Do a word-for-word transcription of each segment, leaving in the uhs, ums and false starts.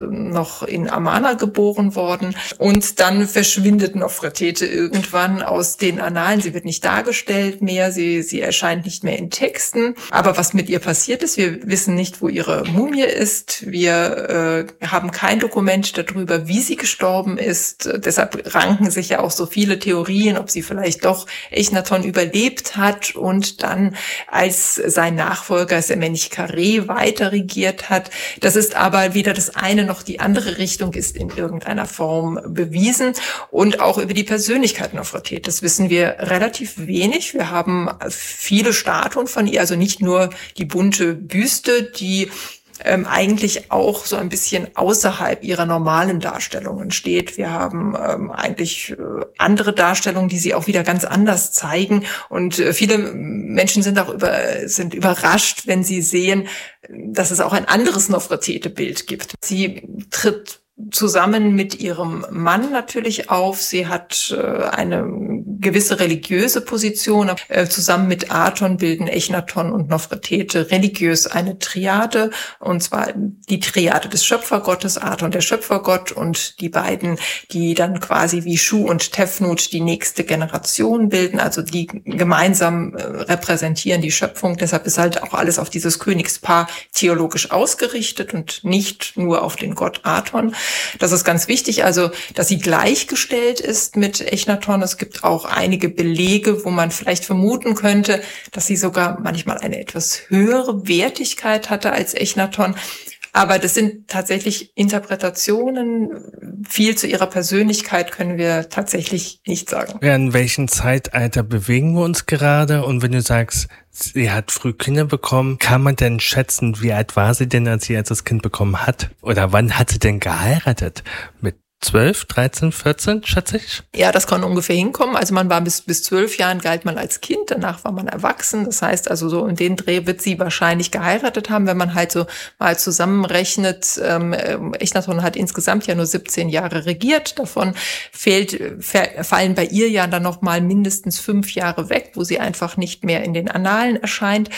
noch in Amarna geboren worden. Und dann verschwindet Nofretete irgendwann aus den Annalen. Sie wird nicht dargestellt mehr, sie, sie erscheint nicht mehr in Texten. Aber was mit ihr passiert ist, wir wissen nicht, wo ihre Mumie ist. Wir äh, haben kein Dokument darüber, wie sie gestorben ist. Deshalb ranken sich ja auch so viele Theorien, ob sie vielleicht doch Echnaton überlebt hat und dann als sein Nachfolger Semenchkare weiter regiert hat. Das ist aber weder das eine noch die andere Richtung ist in irgendeiner Form bewiesen. Und auch über die Persönlichkeit Nofretetes wissen wir relativ wenig. Wir haben viele Statuen von ihr, also nicht nur die bunte Büste, die ähm, eigentlich auch so ein bisschen außerhalb ihrer normalen Darstellungen steht. Wir haben ähm, eigentlich äh, andere Darstellungen, die sie auch wieder ganz anders zeigen. Und äh, viele Menschen sind auch über, sind überrascht, wenn sie sehen, dass es auch ein anderes Nofretete-Bild gibt. Sie tritt zusammen mit ihrem Mann natürlich auf. Sie hat äh, eine gewisse religiöse Position. Äh, zusammen mit Aton bilden Echnaton und Nofretete religiös eine Triade, und zwar die Triade des Schöpfergottes, Aton der Schöpfergott, und die beiden, die dann quasi wie Shu und Tefnut die nächste Generation bilden, also die gemeinsam äh, repräsentieren die Schöpfung. Deshalb ist halt auch alles auf dieses Königspaar theologisch ausgerichtet und nicht nur auf den Gott Aton. Das ist ganz wichtig, also dass sie gleichgestellt ist mit Echnaton. Es gibt auch einige Belege, wo man vielleicht vermuten könnte, dass sie sogar manchmal eine etwas höhere Wertigkeit hatte als Echnaton. Aber das sind tatsächlich Interpretationen. Viel zu ihrer Persönlichkeit können wir tatsächlich nicht sagen. Ja, in welchem Zeitalter bewegen wir uns gerade? Und wenn du sagst, sie hat früh Kinder bekommen, kann man denn schätzen, wie alt war sie denn, als sie das Kind bekommen hat? Oder wann hat sie denn geheiratet? Mit zwölf, dreizehn, vierzehn, schätze ich? Ja, das kann ungefähr hinkommen. Also man war bis bis zwölf Jahren galt man als Kind, danach war man erwachsen. Das heißt also, so in den Dreh wird sie wahrscheinlich geheiratet haben, wenn man halt so mal zusammenrechnet. Ähm, Echnaton hat insgesamt ja nur siebzehn Jahre regiert. Davon fehlt, fallen bei ihr ja dann noch mal mindestens fünf Jahre weg, wo sie einfach nicht mehr in den Annalen erscheint.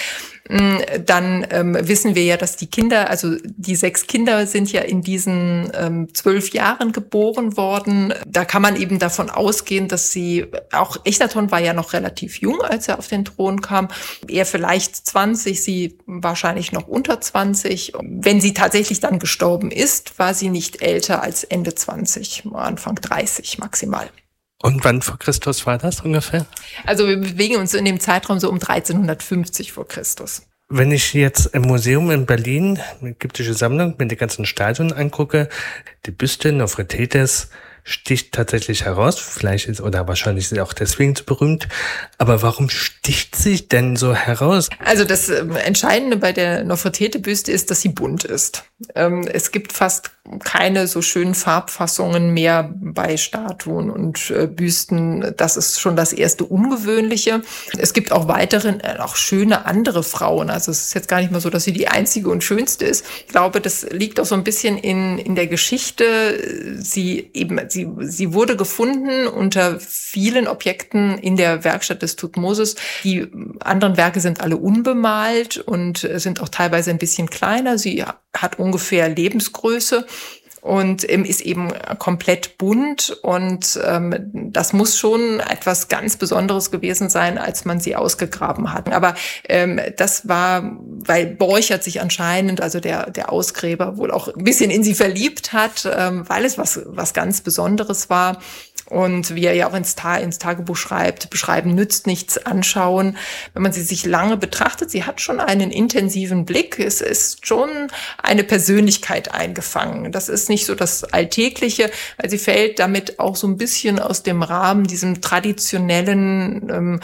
Dann ähm, wissen wir ja, dass die Kinder, also die sechs Kinder sind ja in diesen ähm, zwölf Jahren geboren worden. Da kann man eben davon ausgehen, dass sie, auch Echnaton war ja noch relativ jung, als er auf den Thron kam. Er vielleicht zwanzig, sie wahrscheinlich noch unter zwanzig. Wenn sie tatsächlich dann gestorben ist, war sie nicht älter als Ende zwanzig, Anfang dreißig maximal. Und wann vor Christus war das ungefähr? Also wir bewegen uns in dem Zeitraum so um dreizehnhundertfünfzig vor Christus. Wenn ich jetzt im Museum in Berlin, eine ägyptische Sammlung, mit den ganzen Statuen angucke, die Büste Nofretetes sticht tatsächlich heraus. Vielleicht ist, oder wahrscheinlich ist sie auch deswegen so berühmt. Aber warum sticht sie denn so heraus? Also das Entscheidende bei der Nofretete-Büste ist, dass sie bunt ist. Es gibt fast keine so schönen Farbfassungen mehr bei Statuen und Büsten. Das ist schon das erste Ungewöhnliche. Es gibt auch weitere, auch schöne andere Frauen. Also es ist jetzt gar nicht mal so, dass sie die einzige und schönste ist. Ich glaube, das liegt auch so ein bisschen in, in der Geschichte. Sie eben, sie, sie wurde gefunden unter vielen Objekten in der Werkstatt des Thutmosis. Die anderen Werke sind alle unbemalt und sind auch teilweise ein bisschen kleiner. Sie hat ungefähr Lebensgröße und ähm, ist eben komplett bunt, und ähm, das muss schon etwas ganz Besonderes gewesen sein, als man sie ausgegraben hat. Aber ähm, das war, weil Borchert sich anscheinend, also der der Ausgräber, wohl auch ein bisschen in sie verliebt hat, ähm, weil es was was ganz Besonderes war. Und wie er ja auch ins, Ta- ins Tagebuch schreibt, beschreiben nützt nichts, anschauen. Wenn man sie sich lange betrachtet, sie hat schon einen intensiven Blick. Es ist schon eine Persönlichkeit eingefangen. Das ist nicht so das Alltägliche, weil sie fällt damit auch so ein bisschen aus dem Rahmen, diesem traditionellen, ähm,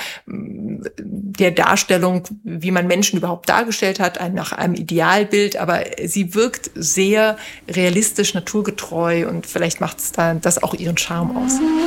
der Darstellung, wie man Menschen überhaupt dargestellt hat, ein, nach einem Idealbild. Aber sie wirkt sehr realistisch, naturgetreu, und vielleicht macht es da das auch ihren Charme aus.